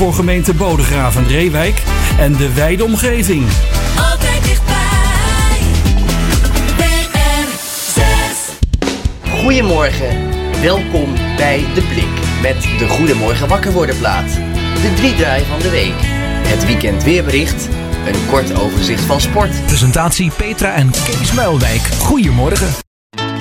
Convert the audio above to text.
voor gemeente Bodegraven-Reewijk en de wijde omgeving. Altijd dichtbij. BR6. Goedemorgen, welkom bij De Blik met de Goedemorgen Wakker Worden plaat. De 3-draai van de week, het weekend weerbericht, een kort overzicht van sport. Presentatie Petra en Kees Muilwijk. Goedemorgen.